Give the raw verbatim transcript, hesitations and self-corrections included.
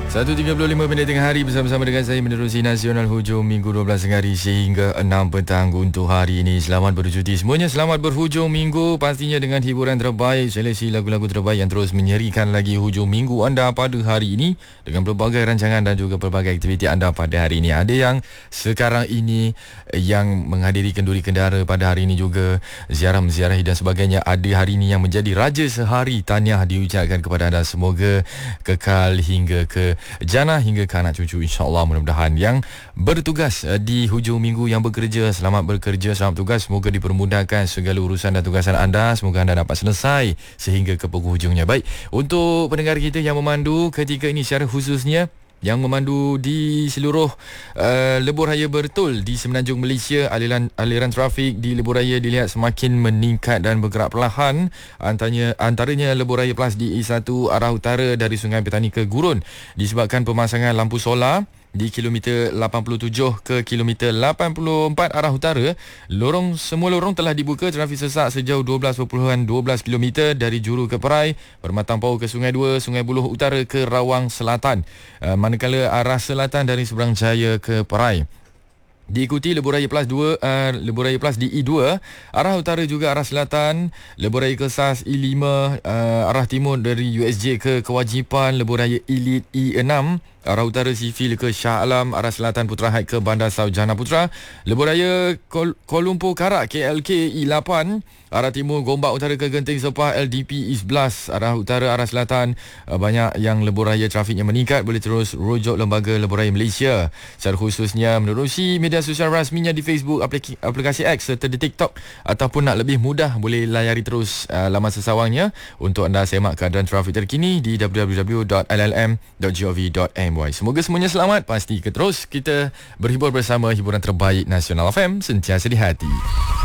satu tiga puluh lima minit tengah hari bersama-sama dengan saya menerusi Nasional hujung minggu dua belas hari sehingga enam petang untuk hari ini. Selamat bercuti semuanya, selamat berhujung minggu pastinya dengan hiburan terbaik, seleksi lagu-lagu terbaik yang terus menyerikan lagi hujung minggu anda pada hari ini dengan pelbagai rancangan dan juga pelbagai aktiviti anda pada hari ini. Ada yang sekarang ini yang menghadiri kenduri kendara pada hari ini juga ziarah menziarahi dan sebagainya. Ada hari ini yang menjadi raja sehari. Tahniah diucapkan kepada anda, semoga kekal hingga ke jannah hingga ke anak cucu, insyaAllah. Mudah-mudahan yang bertugas di hujung minggu, yang bekerja, selamat bekerja, selamat tugas, semoga dipermudahkan segala urusan dan tugasan anda, semoga anda dapat selesai sehingga ke penghujungnya. Baik, untuk pendengar kita yang memandu ketika ini secara khususnya, yang memandu di seluruh uh, lebuh raya Bertul di Semenanjung Malaysia, aliran aliran trafik di lebuh raya dilihat semakin meningkat dan bergerak perlahan. Antaranya antaranya lebuh raya Plus di E satu arah utara dari Sungai Petani ke Gurun disebabkan pemasangan lampu solar di kilometer lapan puluh tujuh ke kilometer lapan puluh empat arah utara. Lorong semua lorong telah dibuka, trafik sesak sejauh dua belas perpuluhan dua belas kilometer dari Juru ke Perai, Permatang Pau ke Sungai Dua, Sungai Buloh Utara ke Rawang Selatan. Uh, manakala arah selatan dari Seberang Jaya ke Perai diikuti lebuh raya Plus dua, uh, lebuh raya Plus di E dua arah utara juga arah selatan, lebuh raya Kesas E lima uh, arah timur dari U S J ke Kewajipan, lebuh raya Elite E enam arah utara Sifil ke Shah Alam, arah selatan Putra Heights ke Bandar Saujana Putra, lebuh raya Kuala Lumpur Karak K L K E lapan arah timur Gombak Utara ke Genting Sepah L D P E sebelas arah utara arah selatan. uh, banyak yang lebuh raya trafiknya meningkat, boleh terus rujuk Lembaga Lebuh Raya Malaysia, secara khususnya menerusi media sosial rasminya di Facebook, aplikasi, aplikasi X serta di TikTok, ataupun nak lebih mudah boleh layari terus uh, laman sesawangnya untuk anda semak keadaan trafik terkini di w w w dot l l m dot gov dot m y. Semoga semuanya selamat, pasti terus kita berhibur bersama hiburan terbaik Nasional F M, sentiasa di hati.